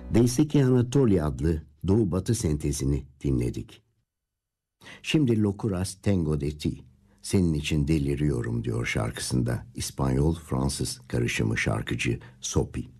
Deiseki Anatolia adlı Doğu-Batı sentezini dinledik. Şimdi Locuras Tengo de Ti, senin için deliriyorum diyor şarkısında İspanyol-Fransız karışımı şarkıcı Sopi.